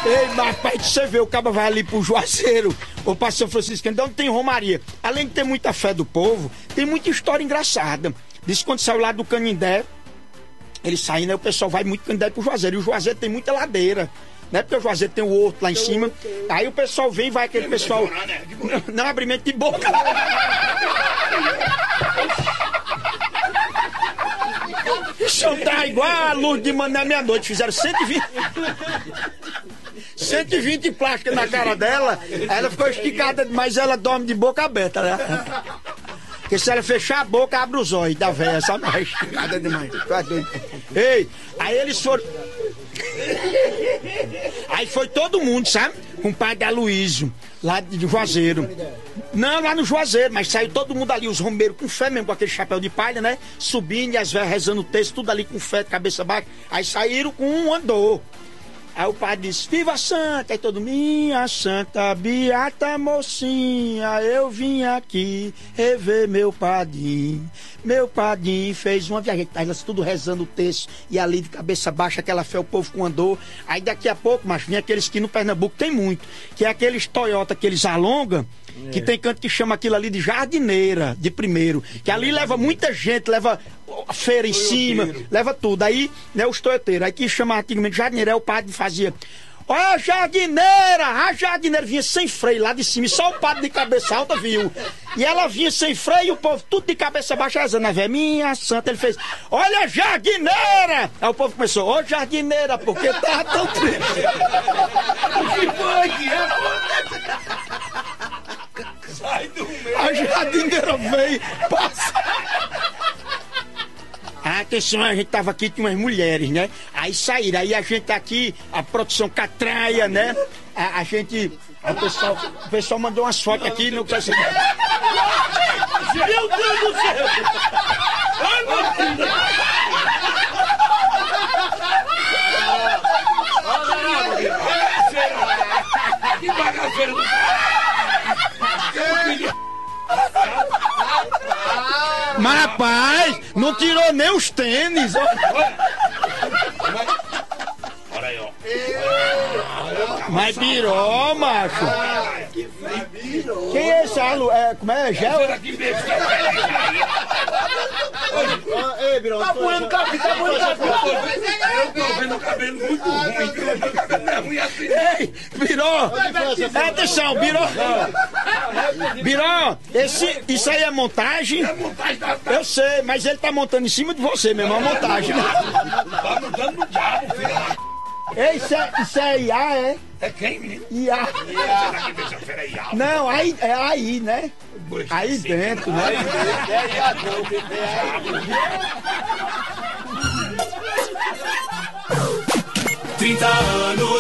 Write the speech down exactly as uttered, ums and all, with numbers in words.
Ei, mas pai, você vê, o cabo vai ali pro Juazeiro ou pra São Francisco, então tem romaria. Além de ter muita fé do povo, tem muita história engraçada. Diz que quando saiu lá do Canindé, ele saindo, aí o pessoal vai muito Canindé pro Juazeiro. E o Juazeiro tem muita ladeira, né? Porque o Juazeiro tem o horto lá em cima. Aí o pessoal vem, vai aquele pessoal... Não, abrimento de boca. Isso tá igual a luz de manhã meia-noite. Fizeram cento e vinte... cento e vinte plásticas na cara dela. Ela ficou esticada, mas ela dorme de boca aberta, né? Porque se ela fechar a boca, abre os olhos da velha, sabe? É esticada demais. Ei, aí eles foram... Aí foi todo mundo, sabe? Com o pai da Aloysio, lá de Juazeiro. Não, lá no Juazeiro, mas saiu todo mundo ali, os romeiros com fé mesmo, com aquele chapéu de palha, né? Subindo e as velhas rezando o texto, tudo ali com fé, cabeça baixa. Aí saíram com um andor. Aí o padre disse, viva a santa, aí todo, minha santa beata mocinha, eu vim aqui rever meu padrinho. Meu padrinho fez uma viagem, aí elas tudo rezando o texto, e ali de cabeça baixa, aquela fé, o povo com andor. Aí daqui a pouco, mas vem aqueles que no Pernambuco tem muito, que é aqueles Toyota que eles alongam, é. Que tem canto que chama aquilo ali de jardineira, de primeiro, que ali leva muita gente, leva feira em cima, leva tudo. Aí, né, os toyoteiros, aí que chama antigamente jardineira, aí o padre fazia, ó, a jardineira, a jardineira vinha sem freio lá de cima, e só o padre de cabeça alta viu. E ela vinha sem freio, e o povo tudo de cabeça baixa rezando, a véia, minha santa, ele fez, olha a jardineira! Aí o povo começou, ó, jardineira, porque tava tão triste. O que foi que é? Sai do meio. A jardineira veio, passa. Atenção, a gente tava aqui com umas mulheres, né? Aí saíram, aí a gente aqui, a produção catraia, né? A, a gente, o pessoal, o pessoal mandou umas fotos aqui no... Meu Deus do céu! Ai, meu Deus! Que bagaceira do... Mas rapaz, não tirou nem os tênis. Olha aí, ó. Mas virou, macho. Quem é esse alu? É, como é? Gel? Ei, Birão, tá voando cabelo, tá voando cabelo. Eu tô vendo o cabelo muito ruim. O cabelo não é ruim assim. Ei, Birão. Atenção, Birão. Birão, esse, isso aí é montagem? É montagem da... Eu sei, mas ele tá montando em cima de você mesmo, é montagem. Tá montando no diabo, filho. Ei, isso é, isso é I A, é? É quem, menino? I A. Não, aí, é aí, né? Aí dentro, né? trinta anos